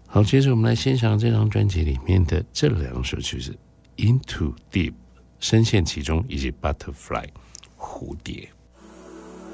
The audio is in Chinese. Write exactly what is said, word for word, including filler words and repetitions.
好，接着我们来欣赏这张专辑里面的这两首曲子 Into Deep 深陷其中，以及 Butterfly 蝴蝶。